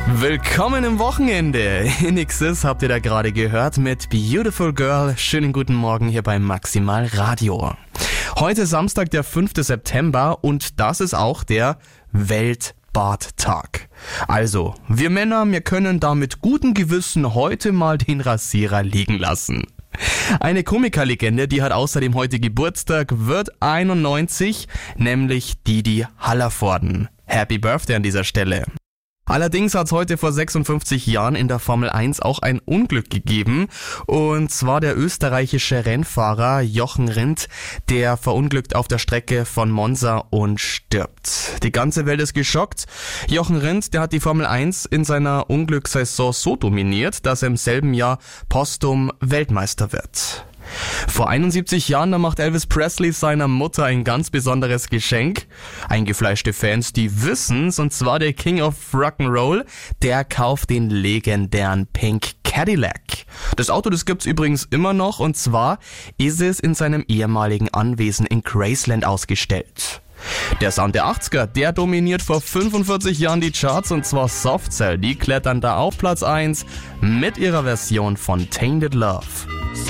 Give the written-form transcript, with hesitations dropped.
Willkommen im Wochenende. INXS habt ihr da gerade gehört mit Beautiful Girl. Schönen guten Morgen hier beim Maximal Radio. Heute Samstag, der 5. September und das ist auch der Weltbarttag. Also, wir Männer, wir können da mit gutem Gewissen heute mal den Rasierer liegen lassen. Eine Komikerlegende, die hat außerdem heute Geburtstag, wird 91, nämlich Didi Hallervorden. Happy Birthday an dieser Stelle. Allerdings hat es heute vor 56 Jahren in der Formel 1 auch ein Unglück gegeben. Und zwar der österreichische Rennfahrer Jochen Rindt, der verunglückt auf der Strecke von Monza und stirbt. Die ganze Welt ist geschockt. Jochen Rindt, der hat die Formel 1 in seiner Unglückssaison so dominiert, dass er im selben Jahr posthum Weltmeister wird. Vor 71 Jahren, da macht Elvis Presley seiner Mutter ein ganz besonderes Geschenk. Eingefleischte Fans, die wissen's, und zwar der King of Rock'n'Roll, der kauft den legendären Pink Cadillac. Das Auto, das gibt's übrigens immer noch, und zwar ist es in seinem ehemaligen Anwesen in Graceland ausgestellt. Der Sound der 80er, der dominiert vor 45 Jahren die Charts, und zwar Soft Cell, die klettern da auf Platz 1 mit ihrer Version von Tainted Love.